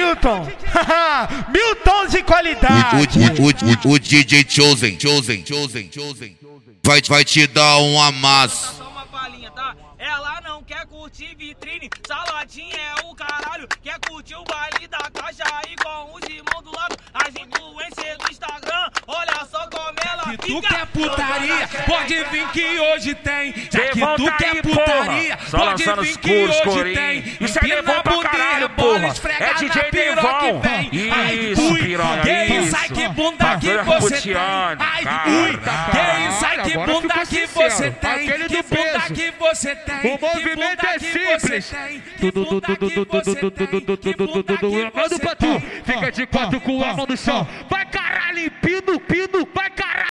Milton. Milton de qualidade. O DJ Chosen vai te dar um amasso. Só uma palhinha, tá? Ela não quer curtir vitrine, saladinha é o caralho. Quer curtir o baile da caixa aí com os irmãos do lado. As influências do Instagram, olha só como ela Se fica. tu quer putaria, pode vir que hoje tem. Já que Devon tu tá quer aí, putaria, porra. Só pode lançando vir os que coros, hoje corinho. tem. Isso é Devon pra caralho, porra. É DJ Devon. Isso, piranha, que isso. ai que bunda que Bagulho você tem. roteando, Ai, caralho. ui, que isso, ai que Agora bunda ficou que sincero. você tem. Aquele Que do bunda peso. que você tem. O movimento é simples. Manda pra tu. Fica de quatro com a mão no chão. Vai caralho, pino, vai caralho.